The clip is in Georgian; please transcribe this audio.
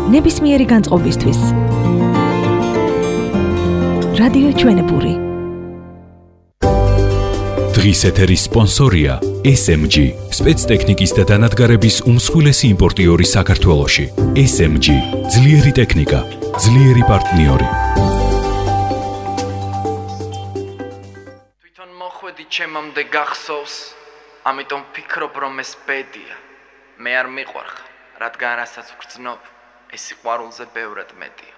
ნებისმიერი განწყობისთვის. რადიო ჩვენებური. დღის ეთერის სპონსორია SMG, სპეცტექნიკის და დანადგარების უმსხვილესი იმპორტიორი საქართველოში. SMG, ძლიერი ტექნიკა, ძლიერი პარტნიორი. თვითონ მოხვედი ჩემამდე გახსოვს, ამიტომ ფიქრობ რომ ეს ბედია. მე არ მიყვარხარ, რადგან რასაც ვგრძნობ, ეს სიყვარულზე ბევრად მეტია.